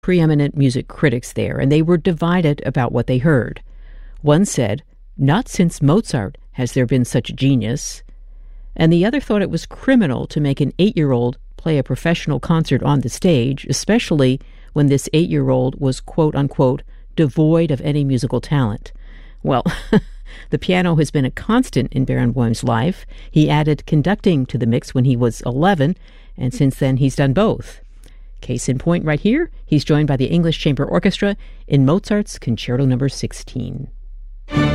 preeminent music critics there, and they were divided about what they heard. One said, "Not since Mozart has there been such genius." And the other thought it was criminal to make an 8-year-old play a professional concert on the stage, especially when this 8-year-old was, quote-unquote, devoid of any musical talent. Well, the piano has been a constant in Barenboim's life. He added conducting to the mix when he was 11, and since then he's done both. Case in point right here, he's joined by the English Chamber Orchestra in Mozart's Concerto No. 16.